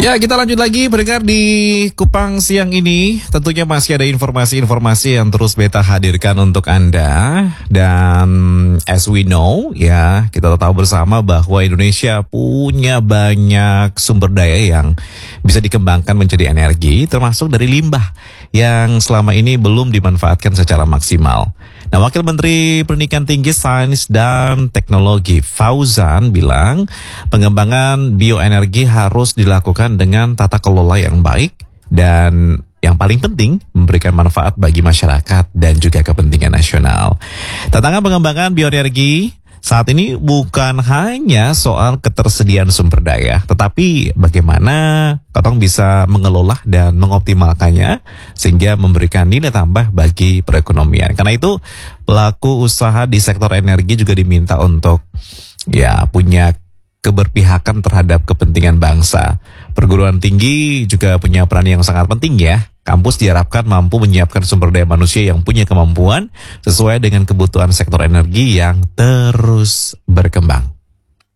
Ya, kita lanjut lagi pendengar di Kupang siang ini. Tentunya masih ada informasi-informasi yang terus Beta hadirkan untuk Anda. Dan as we know, ya, kita tahu bersama bahwa Indonesia punya banyak sumber daya yang bisa dikembangkan menjadi energi, termasuk dari limbah yang selama ini belum dimanfaatkan secara maksimal. Nah, Wakil Menteri Pendidikan Tinggi, Sains dan Teknologi Fauzan bilang pengembangan bioenergi harus dilakukan dengan tata kelola yang baik dan yang paling penting memberikan manfaat bagi masyarakat dan juga kepentingan nasional. Tantangan pengembangan bioenergi saat ini bukan hanya soal ketersediaan sumber daya, tetapi bagaimana Kotong bisa mengelola dan mengoptimalkannya sehingga memberikan nilai tambah bagi perekonomian. Karena itu pelaku usaha di sektor energi juga diminta untuk punya keberpihakan terhadap kepentingan bangsa. Perguruan tinggi juga punya peran yang sangat penting ya. Kampus diharapkan mampu menyiapkan sumber daya manusia yang punya kemampuan sesuai dengan kebutuhan sektor energi yang terus berkembang.